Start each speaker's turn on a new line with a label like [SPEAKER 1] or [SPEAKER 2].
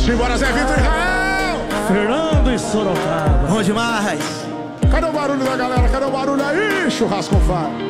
[SPEAKER 1] Simbora, Zé Vitor e Israel.
[SPEAKER 2] Fernando e Sorocaba.
[SPEAKER 3] Bom demais.
[SPEAKER 1] Cadê o barulho da galera? Cadê o barulho aí? Churrasco faz.